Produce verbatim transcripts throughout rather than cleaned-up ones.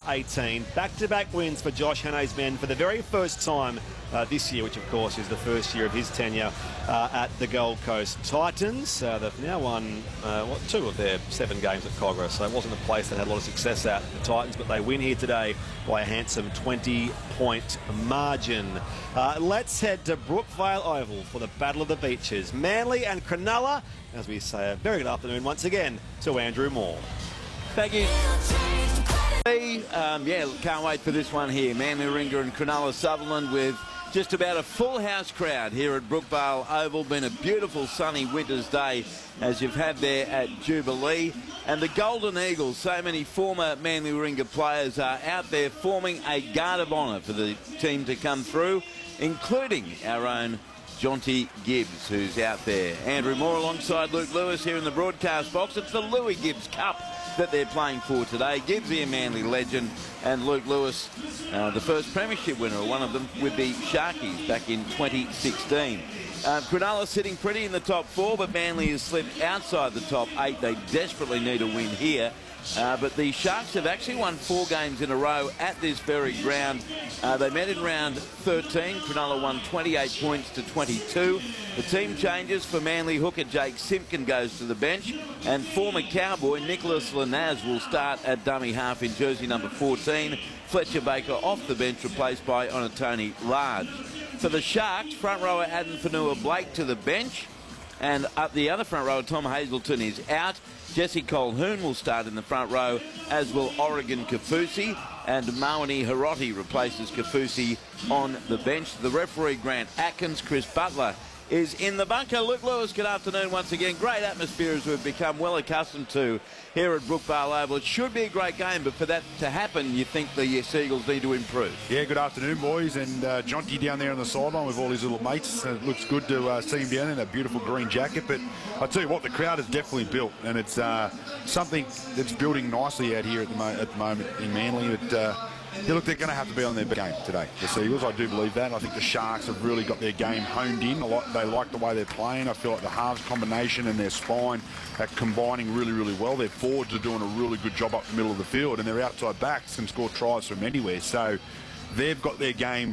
eighteen. Back-to-back wins for Josh Hanna's men for the very first time uh, this year, which of course is the first year of his tenure uh, at the Gold Coast Titans. Uh, they've now won uh, what, two of their seven games at Cogra, so it wasn't a place that had a lot of success at, the Titans, but they win here today by a handsome twenty point margin. Uh, let's head to Brookvale Oval for the Battle of the Beaches. Manly and Cronulla, as we say, a very good afternoon once again to Andrew Moore. Thank you. Um, yeah, can't wait for this one here. Manly Warringah and Cronulla Sutherland with just about a full house crowd here at Brookvale Oval. Been a beautiful sunny winter's day as you've had there at Jubilee. And the Golden Eagles, so many former Manly Warringah players are out there forming a guard of honour for the team to come through, including our own Jonty Gibbs, who's out there. Andrew Moore alongside Luke Lewis here in the broadcast box. It's the Louis Gibbs Cup that they're playing for today. Gibbs, the Manly legend, and Luke Lewis, uh, the first premiership winner, one of them with the Sharkies back in twenty sixteen. Uh, Cronulla sitting pretty in the top four, but Manly has slipped outside the top eight. They desperately need a win here. Uh, but the Sharks have actually won four games in a row at this very ground. Uh, they met in round thirteen. Cronulla won twenty-eight points to twenty-two. The team changes for Manly. Hooker Jake Simpkin goes to the bench, and former Cowboy Nicholas Lanaz will start at dummy half in jersey number fourteen. Fletcher Baker off the bench, replaced by Onatoni Large. For the Sharks, front rower Adam Fanua-Blake to the bench, and up the other front rower Tom Hazelton is out. Jesse Colquhoun will start in the front row, as will Oregon Kaufusi, and Mawani Hiroti replaces Kaufusi on the bench. The referee Grant Atkins. Chris Butler is in the bunker. Luke Lewis, good afternoon once again. Great atmosphere as we've become well accustomed to here at Brookvale Oval. It should be a great game, but for that to happen, you think the Seagulls need to improve. Yeah, good afternoon, boys. And uh, Jonty down there on the sideline with all his little mates. It looks good to uh, see him down there in that beautiful green jacket. But I tell you what, the crowd is definitely built, and it's uh, something that's building nicely out here at the, mo at the moment in Manly. But, uh, yeah, look, they're going to have to be on their game today, the Seagulls. I do believe that. I think the Sharks have really got their game honed in. A lot, they like the way they're playing. I feel like the halves combination and their spine are combining really, really well. Their forwards are doing a really good job up the middle of the field, and their outside backs can score tries from anywhere. So they've got their game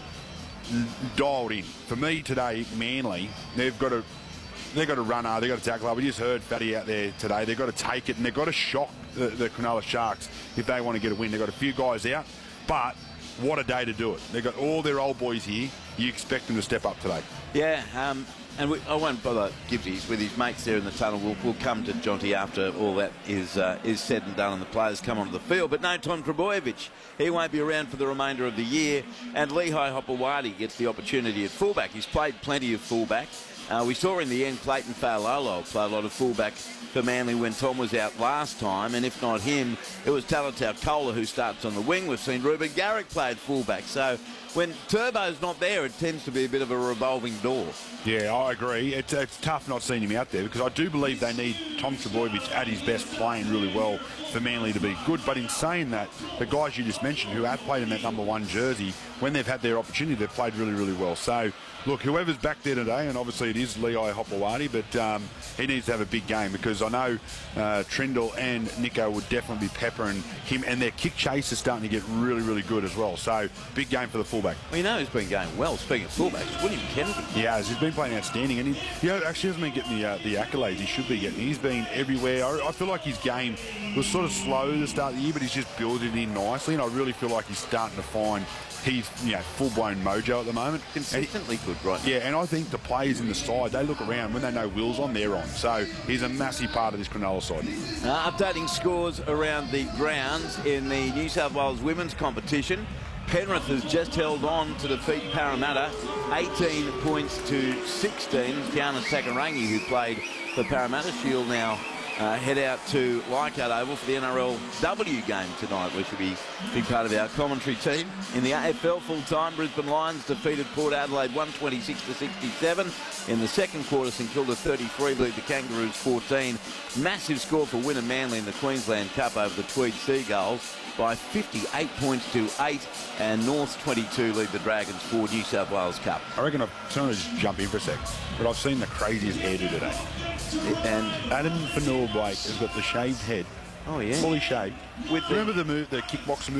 dialed in. For me today, Manly, they've got to they've got to run hard, they've got to tackle hard. We just heard Fatty out there today. They've got to take it, and they've got to shock the, the Cronulla Sharks if they want to get a win. They've got a few guys out, but what a day to do it. They've got all their old boys here. You expect them to step up today. Yeah, um, and we, I won't bother Gibbsies with his mates there in the tunnel. We'll, we'll come to Jonty after all that is uh, is said and done and the players come onto the field. But no Tom Trbojevic. He won't be around for the remainder of the year. And Lehigh Hopewadi gets the opportunity at fullback. He's played plenty of fullback. Uh, we saw in the end Clayton Fa'alolo play a lot of fullback for Manly when Tom was out last time, and if not him, it was Talatau Kola who starts on the wing. We've seen Ruben Garrick played fullback, so when Turbo's not there, it tends to be a bit of a revolving door. Yeah, I agree. It's, it's tough not seeing him out there, because I do believe they need Tom Trbojevic at his best, playing really well for Manly to be good. But in saying that, the guys you just mentioned who have played in that number one jersey, when they've had their opportunity, they've played really, really well. So, look, whoever's back there today, and obviously it is Lehigh Hopewadi, but um, he needs to have a big game, because I know uh, Trindle and Nico would definitely be peppering him, and their kick chase is starting to get really, really good as well. So, big game for the fullback. Well, you know who's been going well, speaking of fullbacks, William Kennedy. He has. He's been playing outstanding, and he, you know, actually hasn't been getting the, uh, the accolades he should be getting. He's been everywhere. I, I feel like his game was sort of slow to start the year, but he's just building in nicely, and I really feel like he's starting to find he's, you know, full-blown mojo at the the moment. Consistently he, good, right? Yeah, and I think the players in the side, they look around when they know Will's on, they're on. So he's a massive part of this Cronulla side. Uh, updating scores around the grounds in the New South Wales women's competition. Penrith has just held on to defeat Parramatta, eighteen points to sixteen. Kiana Takarangi, who played for Parramatta, she'll now Uh, head out to Leichhardt Oval for the N R L W game tonight, which will be a big part of our commentary team. In the A F L full-time, Brisbane Lions defeated Port Adelaide one twenty-six to sixty-seven. In the second quarter, St Kilda thirty-three lead the Kangaroos fourteen. Massive score for Winner Manly in the Queensland Cup over the Tweed Seagulls by fifty-eight points to eight, and North twenty-two lead the Dragons for New South Wales Cup. I reckon I'm trying to just jump in for a sec, but I've seen the craziest hairdo today. And Adam Fanua-Blake has got the shaved head. Oh, yeah. Fully shaved. With Remember the move, the kickboxer move?